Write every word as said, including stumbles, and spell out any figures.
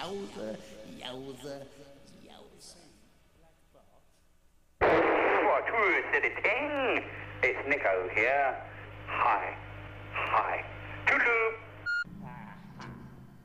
Yowza, yowza, yowza. What, who said it? It's Nico here. Hi.